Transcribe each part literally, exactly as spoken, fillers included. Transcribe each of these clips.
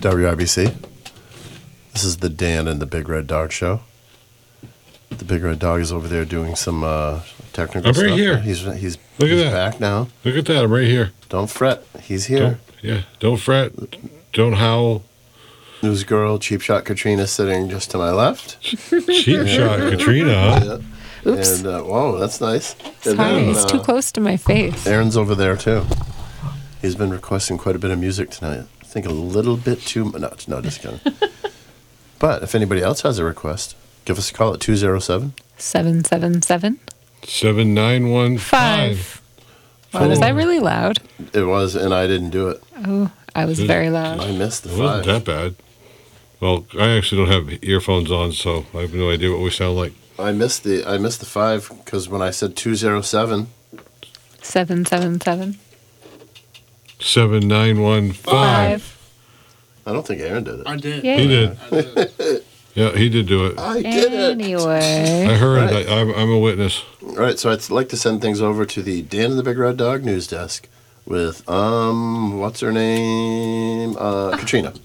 W I B C. This is the Dan and the Big Red Dog show. The Big Red Dog is over there doing some uh, technical I'm stuff. right here. He's he's, Look at he's that. back now. Look at that. I'm right here. Don't fret. He's here. Don't, yeah. Don't fret. Don't howl. News girl, cheap shot Katrina sitting just to my left. Cheap shot, Katrina. Huh? Yeah. Oops. And uh, whoa, that's nice. And Sorry, then, it's uh, too close to my face. Aaron's over there too. He's been requesting quite a bit of music tonight. I think a little bit too much. No, no, just kidding. But if anybody else has a request, give us a call at two oh seven. seven seven seven seven nine one five. Five. Wow, was that really loud? It was, and I didn't do it. Oh, I was Did- very loud. I missed the It wasn't five. that bad. Well, I actually don't have earphones on, so I have no idea what we sound like. I missed the I missed the five because when I said two oh seven, seven seven seven seven nine one five. I don't think Aaron did it. I did. Yay. He did. I did. Yeah, he did do it. I did it. Anyway. I heard Right. it. I, I'm, I'm a witness. All right, so I'd like to send things over to the Dan and the Big Red Dog news desk with um, what's her name? Uh, Katrina.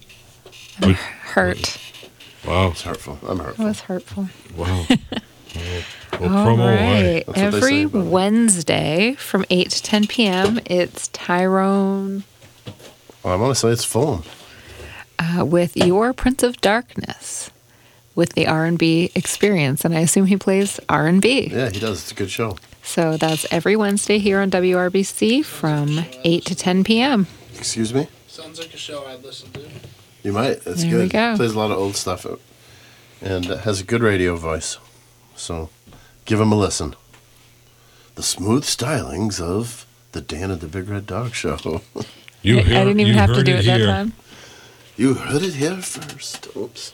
Hurt. Wow. It's hurtful. I'm It hurtful. was hurtful. Wow. Well, well, All promo away. right. That's what they say Every about it. Wednesday from eight to ten p.m., it's Tyrone Well, I want to say it's full. uh, with Your Prince of Darkness with the R and B experience. And I assume he plays R and B. Yeah, he does. It's a good show. So that's every Wednesday here on W R B C from eight to ten p.m. Excuse me? Sounds like a show I'd listen to. You might. It's There good. we go. Plays a lot of old stuff and has a good radio voice. So give him a listen. The smooth stylings of the Dan and the Big Red Dog show. You I, I hear- didn't even you have to heard do it, that here. time. You heard it here first. Oops.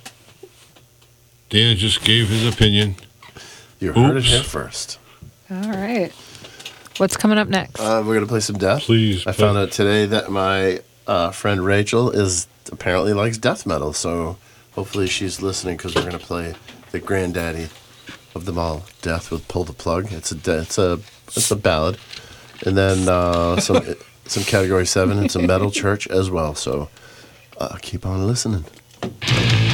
Dan just gave his opinion. You heard it Oops. here first. All right. What's coming up next? Uh, we're going to play some death. Please. I play- found out today that my uh, friend Rachel is apparently likes death metal, so hopefully she's listening because we're going to play the granddaddy of them all, Death with Pull the Plug. It's a de- it's a it's a ballad, and then uh, some some Category Seven and some Metal Church as well. So uh, keep on listening.